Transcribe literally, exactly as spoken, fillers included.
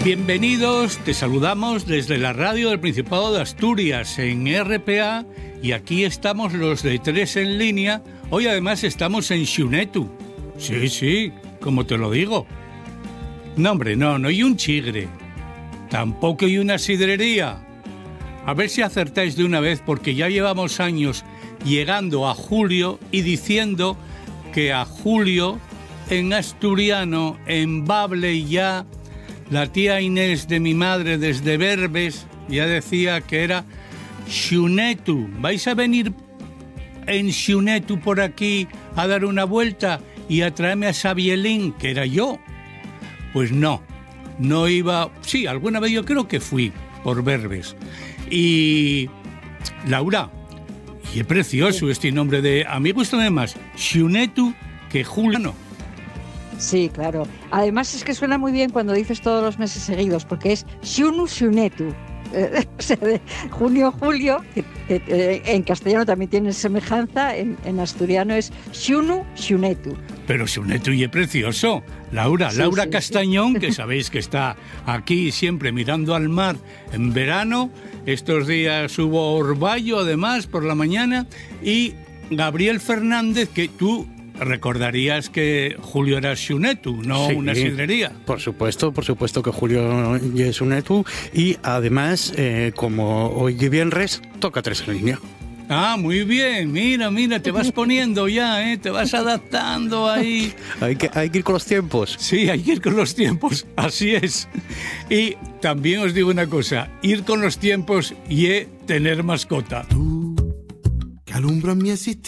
Bienvenidos, te saludamos desde la radio del Principado de Asturias en R P A y aquí estamos los de Tres en Línea. Hoy además estamos en Xunetu. Sí, sí, como te lo digo. No, hombre, no, no hay un chigre. Tampoco hay una sidrería. A ver si acertáis de una vez porque ya llevamos años llegando a julio y diciendo que a julio en asturiano, en bable ya, la tía Inés de mi madre desde Berbes ya decía que era Xunetu. ¿Vais a venir en Xunetu por aquí a dar una vuelta y a traerme a Xavielín, que era yo? Pues no, no iba... Sí, alguna vez yo creo que fui por Berbes. Y Laura, y es precioso sí. Este nombre de... A mí gusta más Xunetu que Juliano. Sí, claro. Además es que suena muy bien cuando dices todos los meses seguidos, porque es Xunu Xunetu. Eh, o sea, de junio, julio, que, que eh, en castellano también tiene semejanza, en, en asturiano es Xunu Xunetu. Pero Xunetu y es precioso. Laura, sí, Laura sí, Castañón, sí. Que sabéis que está aquí siempre mirando al mar en verano. Estos días hubo orvallo además por la mañana. Y Gabriel Fernández, que tú... recordarías que Julio era Xunetu, no sí, una sidrería. Por supuesto, por supuesto que Julio es Xunetu y además, eh, como hoy es viernes, toca Tres en Línea. Ah, muy bien, mira, mira, te vas poniendo ya, ¿eh? Te vas adaptando ahí. hay, que, hay que ir con los tiempos. Sí, hay que ir con los tiempos, así es. Y también os digo una cosa, ir con los tiempos y eh, tener mascota. Tú, que alumbras mi existencia.